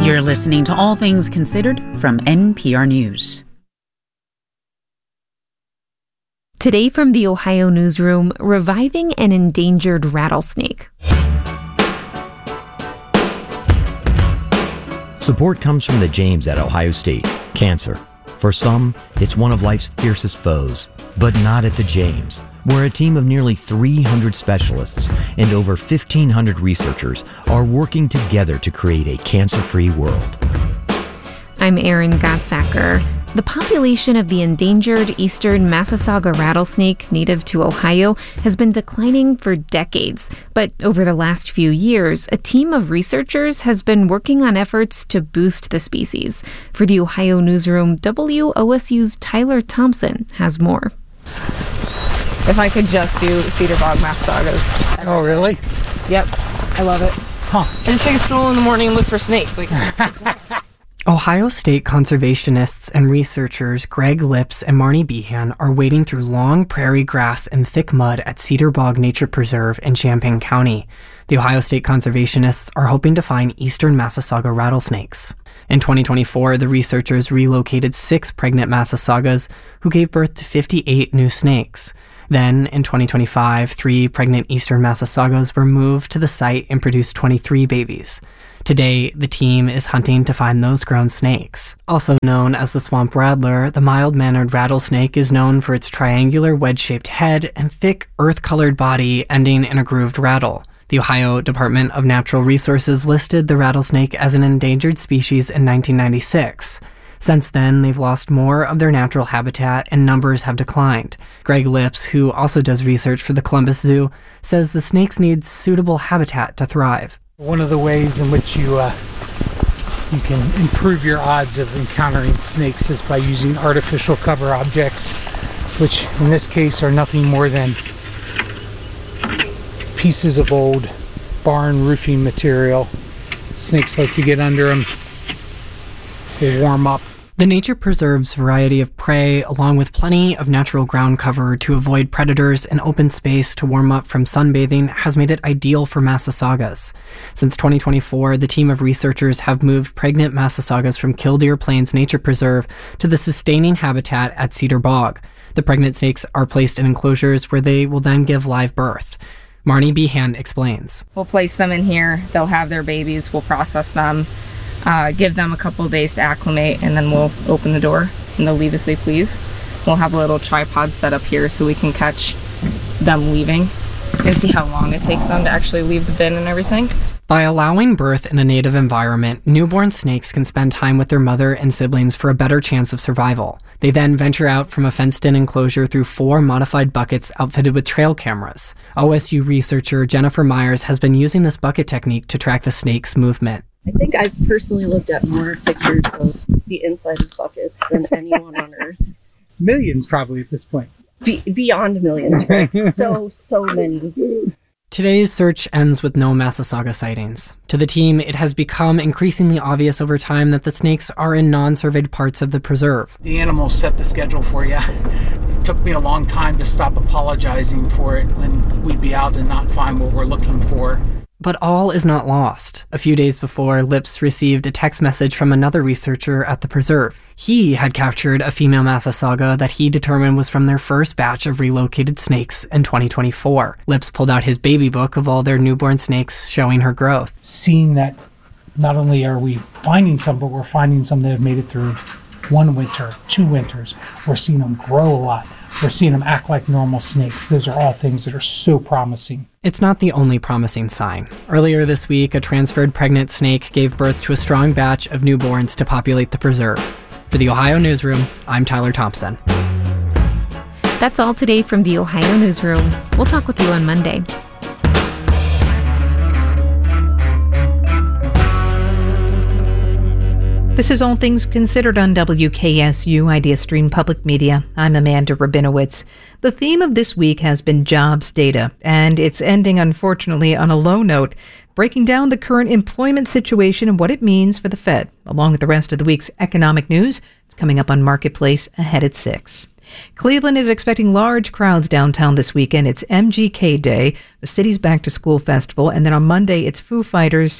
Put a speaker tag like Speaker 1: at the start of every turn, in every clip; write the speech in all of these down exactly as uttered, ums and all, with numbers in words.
Speaker 1: You're listening to All Things Considered from N P R News.
Speaker 2: Today from the Ohio Newsroom, reviving an endangered rattlesnake.
Speaker 3: Support comes from the James at Ohio State. Cancer. For some, it's one of life's fiercest foes, but not at the James, where a team of nearly three hundred specialists and over fifteen hundred researchers are working together to create a cancer-free world.
Speaker 2: I'm Erin Gottsacker. The population of the endangered eastern Massasauga rattlesnake native to Ohio has been declining for decades. But over the last few years, a team of researchers has been working on efforts to boost the species. For the Ohio Newsroom, W O S U's Tyler Thompson has more.
Speaker 4: If I could just do cedar bog Massasaugas.
Speaker 5: Oh, really?
Speaker 4: Yep. I love it.
Speaker 5: Huh.
Speaker 4: I just take a stroll in the morning and look for snakes. Like.
Speaker 6: Ohio State conservationists and researchers Greg Lips and Marnie Behan are wading through long prairie grass and thick mud at Cedar Bog Nature Preserve in Champaign County. The Ohio State conservationists are hoping to find eastern Massasauga rattlesnakes. In twenty twenty-four, the researchers relocated six pregnant Massasaugas who gave birth to fifty-eight new snakes. Then, in twenty twenty-five, three pregnant eastern Massasaugas were moved to the site and produced twenty-three babies. Today, the team is hunting to find those grown snakes. Also known as the swamp rattler, the mild-mannered rattlesnake is known for its triangular wedge-shaped head and thick, earth-colored body ending in a grooved rattle. The Ohio Department of Natural Resources listed the rattlesnake as an endangered species in nineteen ninety-six. Since then, they've lost more of their natural habitat and numbers have declined. Greg Lips, who also does research for the Columbus Zoo, says the snakes need suitable habitat to thrive.
Speaker 5: One of the ways in which you uh, you can improve your odds of encountering snakes is by using artificial cover objects, which in this case are nothing more than pieces of old barn roofing material. Snakes like to get under them. They warm up.
Speaker 6: The nature preserve's variety of prey, along with plenty of natural ground cover to avoid predators and open space to warm up from sunbathing, has made it ideal for Massasaugas. Since twenty twenty-four, the team of researchers have moved pregnant Massasaugas from Killdeer Plains Nature Preserve to the sustaining habitat at Cedar Bog. The pregnant snakes are placed in enclosures where they will then give live birth. Marnie Behan explains.
Speaker 4: We'll place them in here. They'll have their babies. We'll process them. Uh, give them a couple of days to acclimate, and then we'll open the door and they'll leave as they please. We'll have a little tripod set up here so we can catch them leaving and see how long it takes them to actually leave the bin and everything.
Speaker 6: By allowing birth in a native environment, newborn snakes can spend time with their mother and siblings for a better chance of survival. They then venture out from a fenced-in enclosure through four modified buckets outfitted with trail cameras. O S U researcher Jennifer Myers has been using this bucket technique to track the snake's movement.
Speaker 7: I think I've personally looked at more pictures of the inside of buckets than anyone on Earth.
Speaker 5: Millions probably at this point.
Speaker 7: Be- beyond millions, right? So, so many.
Speaker 6: Today's search ends with no Massasauga sightings. To the team, it has become increasingly obvious over time that the snakes are in non-surveyed parts of the preserve.
Speaker 5: The animals set the schedule for you. It took me a long time to stop apologizing for it when we'd be out and not find what we're looking for.
Speaker 6: But all is not lost. A few days before, Lips received a text message from another researcher at the preserve. He had captured a female Massasauga that he determined was from their first batch of relocated snakes in twenty twenty-four. Lips pulled out his baby book of all their newborn snakes showing her growth.
Speaker 5: Seeing that not only are we finding some, but we're finding some that have made it through one winter, two winters. We're seeing them grow a lot. We're seeing them act like normal snakes. Those are all things that are so promising.
Speaker 6: It's not the only promising sign. Earlier this week, a transferred pregnant snake gave birth to a strong batch of newborns to populate the preserve. For the Ohio Newsroom, I'm Tyler Thompson.
Speaker 2: That's all today from the Ohio Newsroom. We'll talk with you on Monday.
Speaker 8: This is All Things Considered on W K S U Idea Stream Public Media. I'm Amanda Rabinowitz. The theme of this week has been jobs data, and it's ending, unfortunately, on a low note, breaking down the current employment situation and what it means for the Fed, along with the rest of the week's economic news. It's coming up on Marketplace ahead at six. Cleveland is expecting large crowds downtown this weekend. It's M G K Day, the city's back-to-school festival, and then on Monday, it's Foo Fighters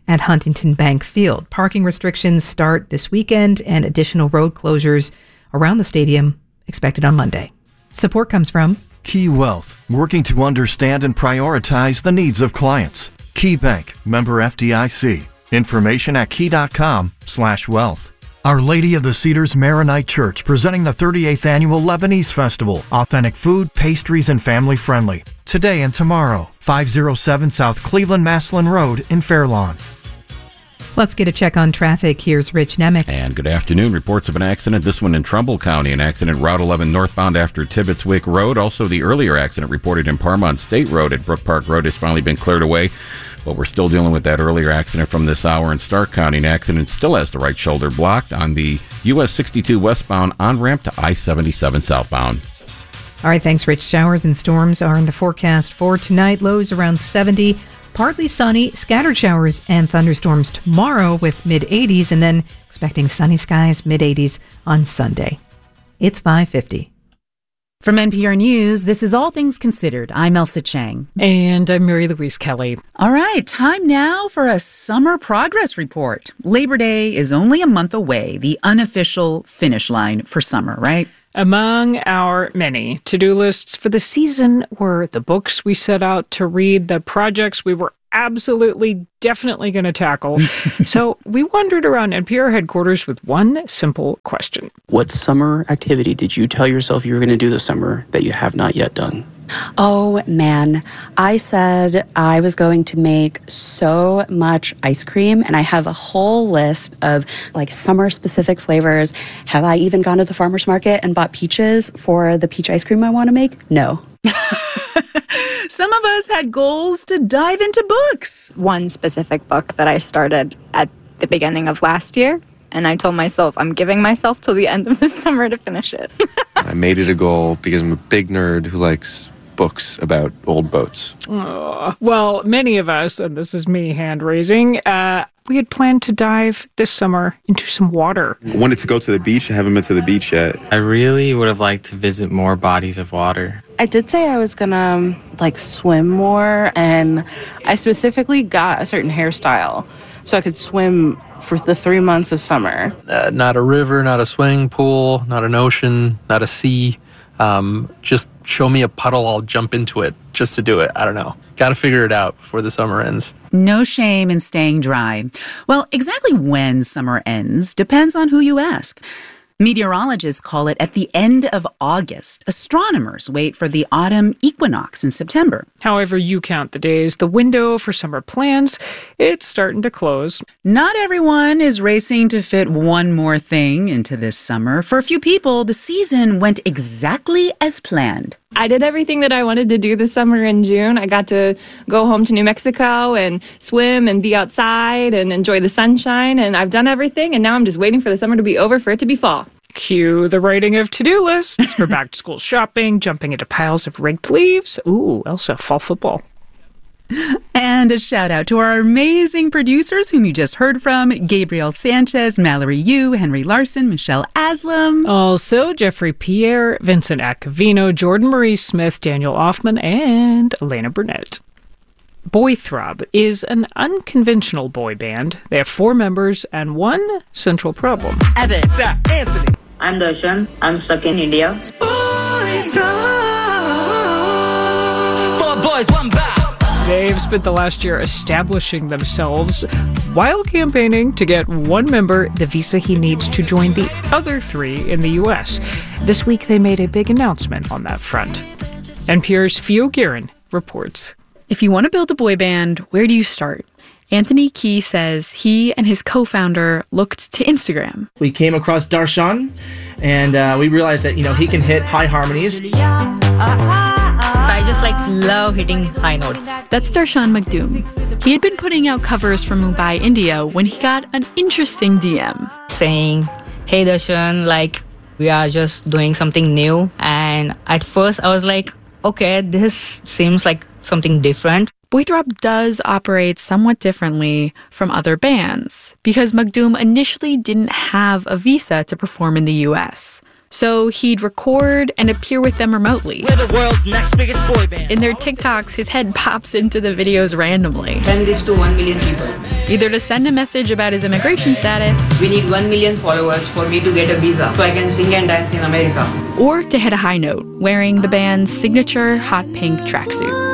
Speaker 8: at Huntington Bank Field. Parking restrictions start this weekend and additional road closures around the stadium expected on Monday. Support comes from
Speaker 9: Key Wealth, working to understand and prioritize the needs of clients. Key Bank, member F D I C. Information at key.com slash wealth. Our Lady of the Cedars Maronite Church presenting the thirty-eighth Annual Lebanese Festival. Authentic food, pastries, and family friendly. Today and tomorrow, five oh seven South Cleveland Maslin Road in Fair Lawn.
Speaker 8: Let's get a check on traffic. Here's Rich Nemick.
Speaker 10: And good afternoon. Reports of an accident, this one in Trumbull County. An accident Route eleven northbound after Tibbetts Wick Road. Also, the earlier accident reported in Parma on State Road at Brook Park Road has finally been cleared away. But we're still dealing with that earlier accident from this hour in Stark County. An accident still has the right shoulder blocked on the U S sixty-two westbound on-ramp to I seventy-seven southbound.
Speaker 8: All right, thanks, Rich. Showers and storms are in the forecast for tonight. Lows around seventy. Partly sunny, scattered showers and thunderstorms tomorrow with mid-eighties, and then expecting sunny skies, mid-eighties on Sunday. It's five fifty.
Speaker 1: From N P R News, this is All Things Considered. I'm Elsa Chang.
Speaker 11: And I'm Mary Louise Kelly.
Speaker 1: All right, time now for a summer progress report. Labor Day is only a month away, the unofficial finish line for summer, right?
Speaker 11: Among our many to-do lists for the season were the books we set out to read, the projects we were absolutely, definitely going to tackle. So we wandered around N P R headquarters with one simple question.
Speaker 12: What summer activity did you tell yourself you were going to do this summer that you have not yet done?
Speaker 13: Oh, man. I said I was going to make so much ice cream, and I have a whole list of, like, summer-specific flavors. Have I even gone to the farmer's market and bought peaches for the peach ice cream I want to make? No.
Speaker 1: Some of us had goals to dive into books.
Speaker 14: One specific book that I started at the beginning of last year, and I told myself I'm giving myself till the end of the summer to finish it.
Speaker 15: I made it a goal because I'm a big nerd who likes books about old boats.
Speaker 11: Oh, well, many of us, and this is me hand-raising, uh, we had planned to dive this summer into some water.
Speaker 15: I wanted to go to the beach. I haven't been to the beach yet.
Speaker 16: I really would have liked to visit more bodies of water.
Speaker 17: I did say I was gonna, like, swim more, and I specifically got a certain hairstyle so I could swim for the three months of summer.
Speaker 16: Uh, not a river, not a swimming pool, not an ocean, not a sea. Um, just show me a puddle, I'll jump into it just to do it. I don't know. Got to figure it out before the summer ends.
Speaker 1: No shame in staying dry. Well, exactly when summer ends depends on who you ask. Meteorologists call it at the end of August. Astronomers wait for the autumn equinox in September.
Speaker 11: However you count the days, the window for summer plans, it's starting to close.
Speaker 1: Not everyone is racing to fit one more thing into this summer. For a few people, the season went exactly as planned.
Speaker 18: I did everything that I wanted to do this summer in June. I got to go home to New Mexico and swim and be outside and enjoy the sunshine. And I've done everything, and now I'm just waiting for the summer to be over for it to be fall.
Speaker 11: Cue the writing of to-do lists for back-to-school shopping, jumping into piles of raked leaves. Ooh, Elsa, fall football.
Speaker 1: And a shout out to our amazing producers whom you just heard from: Gabriel Sanchez, Mallory Yu, Henry Larson, Michelle Aslam.
Speaker 11: Also, Jeffrey Pierre, Vincent Acavino, Jordan Marie Smith, Daniel Hoffman, and Elena Burnett. Boythrob is an unconventional boy band. They have four members and one central problem.
Speaker 19: Evan. Anthony. I'm Darshan. I'm stuck in India. Four boys, one bow.
Speaker 11: They've spent the last year establishing themselves while campaigning to get one member the visa he needs to join the other three in the U S. This week, they made a big announcement on that front. N P R's Fio Guerin reports.
Speaker 20: If you want to build a boy band, where do you start? Anthony Key says he and his co-founder looked to Instagram.
Speaker 21: We came across Darshan, and uh, we realized that, you know, he can hit high harmonies.
Speaker 19: I just like love hitting high notes.
Speaker 20: That's Darshan Magdoom. He had been putting out covers from Mumbai, India, when he got an interesting D M.
Speaker 19: Saying, hey Darshan, like, we are just doing something new. And at first I was like, okay, this seems like something different.
Speaker 20: Boythrob does operate somewhat differently from other bands because Magdoom initially didn't have a visa to perform in the U S. So he'd record and appear with them remotely.
Speaker 3: We're the world's next biggest boy band.
Speaker 20: In their TikToks, his head pops into the videos randomly.
Speaker 3: Send this to one million people.
Speaker 20: Either to send a message about his immigration status.
Speaker 3: We need one million followers for me to get a visa so I can sing and dance in America.
Speaker 20: Or to hit a high note, wearing the band's signature hot pink tracksuit.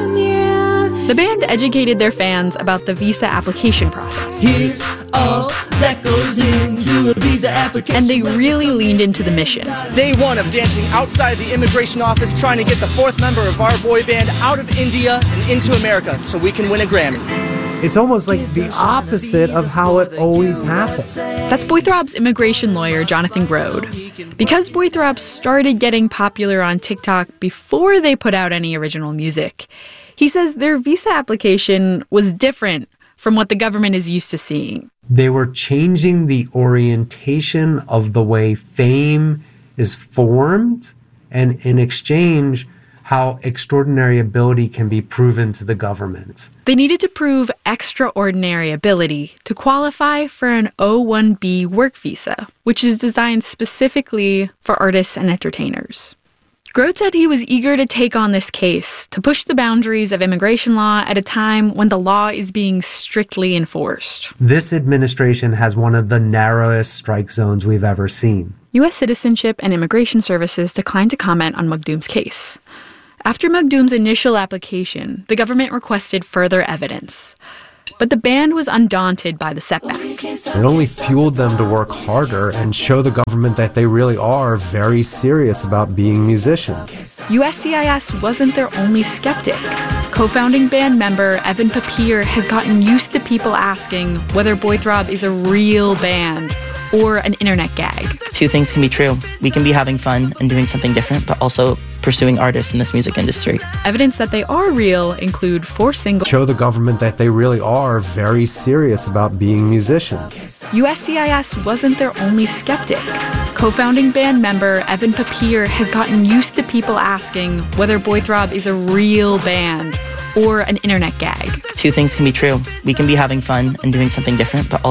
Speaker 20: The band educated their fans about the visa application process.
Speaker 3: Here's all that goes into a visa application.
Speaker 20: And they really leaned into the mission.
Speaker 21: Day one of dancing outside the immigration office, trying to get the fourth member of our boy band out of India and into America so we can win a Grammy.
Speaker 22: It's almost like the opposite of how it always happens.
Speaker 20: That's Boythrobb's immigration lawyer, Jonathan Grode. Because Boythrob started getting popular on TikTok before they put out any original music, he says their visa application was different from what the government is used to seeing.
Speaker 22: They were changing the orientation of the way fame is formed, and in exchange, how extraordinary ability can be proven to the government.
Speaker 20: They needed to prove extraordinary ability to qualify for an O one B work visa, which is designed specifically for artists and entertainers. Grode said he was eager to take on this case, to push the boundaries of immigration law at a time when the law is being strictly enforced.
Speaker 22: This administration has one of the narrowest strike zones we've ever seen.
Speaker 20: U S Citizenship and Immigration Services declined to comment on Makhdoom's case. After Makhdoom's initial application, the government requested further evidence. But the band was undaunted by the setback.
Speaker 22: It only fueled them to work harder and show the government that they really are very serious about being musicians.
Speaker 20: U S C I S wasn't their only skeptic. Co-founding band member Evan Papier has gotten used to people asking whether Boythrob is a real band or an internet gag.
Speaker 3: Two things can be true. We can be having fun and doing something different, but also pursuing artists in this music industry.
Speaker 20: Evidence that they are real include four singles.
Speaker 22: Show the government that they really are very serious about being musicians.
Speaker 20: U S C I S wasn't their only skeptic. Co-founding band member Evan Papier has gotten used to people asking whether Boythrob is a real band or an internet gag.
Speaker 3: Two things can be true. We can be having fun and doing something different, but also